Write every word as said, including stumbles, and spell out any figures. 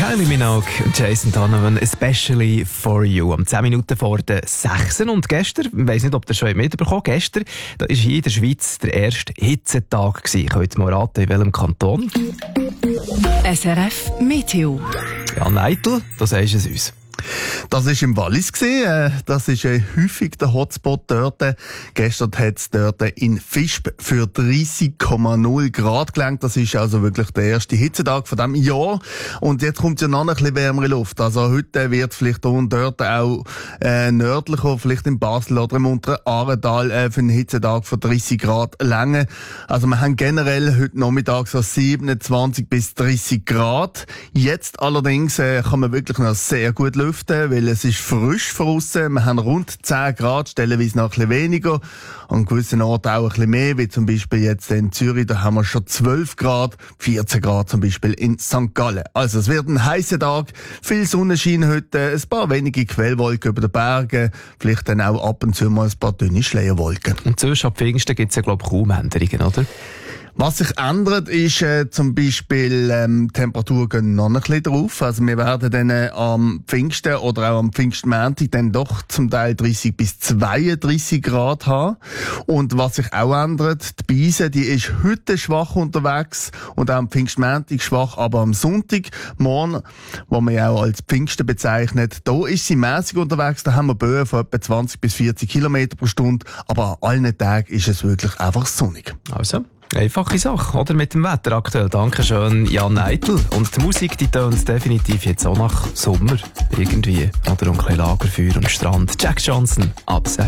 Kylie Minogue und Jason Donovan, especially for you. Am zehn Minuten vor der sechs. Und gestern, ich weiss nicht, ob ihr schon mitbekommen habt, gestern, da war hier in der Schweiz der erste Hitzetag gewesen. Könnt ihr mal raten, in welchem Kanton? S R F Meteo. Ja, Neitel, da sagst du es uns. Das war im Wallis. Das ist häufig der Hotspot dort. Gestern hat es dort in Visp für dreißig Komma null Grad gelangt. Das ist also wirklich der erste Hitzetag von diesem Jahr. Und jetzt kommt ja noch ein bisschen wärmere Luft. Also heute wird vielleicht hier und dort auch äh, nördlicher, vielleicht in Basel oder im unteren Aaretal äh, für einen Hitzetag von dreißig Grad lange. Also wir haben generell heute Nachmittag so siebenundzwanzig bis dreißig Grad. Jetzt allerdings äh, kann man wirklich noch sehr gut lüften, weil es ist frisch draussen. Wir haben rund zehn Grad, stellenweise noch ein bisschen weniger. An gewissen Orten auch ein bisschen mehr, wie zum Beispiel jetzt in Zürich, da haben wir schon zwölf Grad, vierzehn Grad zum Beispiel in Sankt Gallen. Also es wird ein heißer Tag, viel Sonnenschein heute, ein paar wenige Quellwolken über den Bergen, vielleicht dann auch ab und zu mal ein paar dünne Schleierwolken. Und sonst ab Pfingsten gibt es ja, glaube ich, kaum Änderungen, oder? Was sich ändert, ist äh, zum Beispiel ähm, die Temperatur gehen noch ein bisschen drauf. Also wir werden dann äh, am Pfingsten oder auch am Pfingstmontag dann doch zum Teil dreißig bis zweiunddreißig Grad haben. Und was sich auch ändert, die Beise, die ist heute schwach unterwegs und auch am Pfingstmontag schwach, aber am Sonntag, morgen, wo man ja auch als Pfingsten bezeichnet, da ist sie mäßig unterwegs. Da haben wir Böen von etwa zwanzig bis vierzig Kilometer pro Stunde, aber an allen Tagen ist es wirklich einfach sonnig. Also, einfache Sache, oder? Mit dem Wetter aktuell. Dankeschön, Jan Neitel. Und die Musik, die tönt definitiv jetzt auch nach Sommer. Irgendwie. Oder um ein bisschen Lagerfeuer und Strand. Jack Johnson, Upside.